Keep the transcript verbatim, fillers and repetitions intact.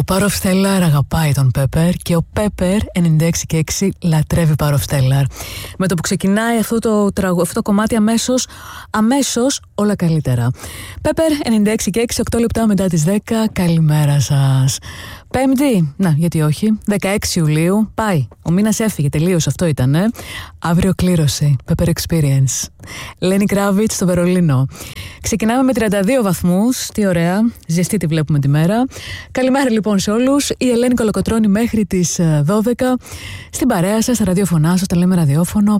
Power of Stellar αγαπάει τον Pepper και ο Pepper ενενήντα έξι και έξι λατρεύει Power of Stellar. Με το που ξεκινάει αυτό το, τραγου... αυτό το κομμάτι αμέσως, αμέσως όλα καλύτερα. Pepper ενενήντα έξι και έξι, οκτώ λεπτά μετά τις δέκα, καλημέρα σας. Πέμπτη, να γιατί όχι, δεκαέξι Ιουλίου, πάει. Ο μήνας έφυγε, τελείως αυτό ήτανε. Αύριο κλήρωση, Pepper Experience. Λένι Κράβιτς στο Βερολίνο. Ξεκινάμε με τριάντα δύο βαθμούς, τι ωραία, ζεστή τη βλέπουμε τη μέρα. Καλημέρα λοιπόν σε όλους, η Ελένη Κολοκοτρώνη μέχρι τις δώδεκα. Στην παρέα σας, στα ραδιοφωνά σας, τα λέμε ραδιόφωνο,